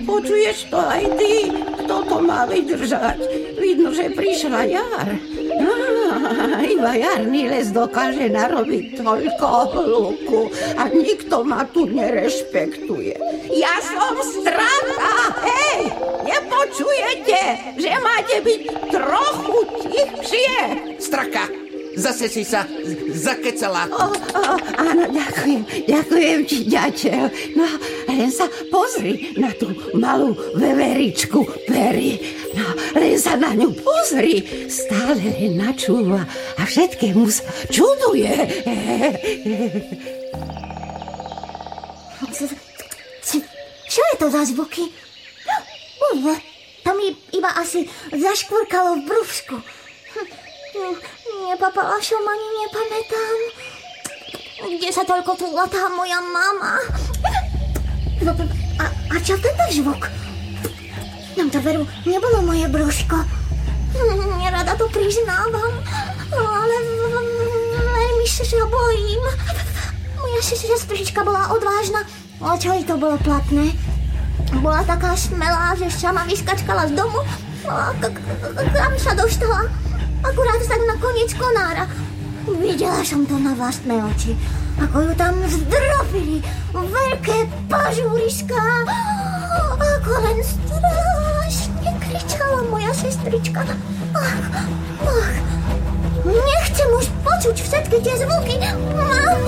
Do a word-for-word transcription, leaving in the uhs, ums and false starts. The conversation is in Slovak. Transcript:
Počuješ to aj ty? Kto to má vydržať? Vidno, že prišla jar. Á, iba jarný les dokáže narobiť toľko hluku a nikto ma tu nerešpektuje. Ja som strata, hej! Nepočujete, že máte byť trochu tichšie? Straka, zase si sa z- zakecala. O, o, áno, ďakujem, ďakujem ti, ďateľ. No, len sa pozri na tú malú veveričku Peri. No, len sa na ňu pozri. Stále len načúva a všetkému sa čuduje. Čo je to za zvuky? Uve, to mi iba asi zaškvrkalo v brúšku. Hm, nepapala som ani nepamätám. Kde sa toľko túla tá moja mama? A, a čo tento zvuk? Nám to veru nebolo moje brúško. Nerada to priznávam, ale veľmi sa bojím. Moja sestrička bola odvážna, ale čo jej to bolo platné? Bola taká smelá, že sama vyskačkala z domu a kam sa dostala. Akurát tak na koniec konára. Videla som to na vlastné oči, ako ju tam zdrobili veľké pažúriská. Ako len strašne kričala moja sestrička. Ach, ach, nechcem už počuť všetky tie zvuky. Mám